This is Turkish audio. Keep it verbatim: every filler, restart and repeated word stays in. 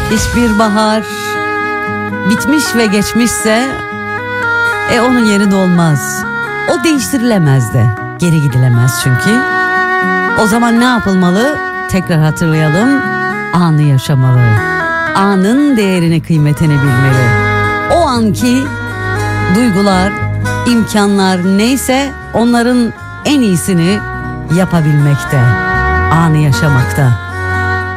Hiçbir bahar bitmiş ve geçmişse e onun yeri dolmaz. O değiştirilemez de, geri gidilemez çünkü. O zaman ne yapılmalı? Tekrar hatırlayalım. Anı yaşamalı. Anın değerini, kıymetini bilmeli. O anki duygular, imkanlar neyse onların en iyisini yapabilmekte. Anı yaşamakta.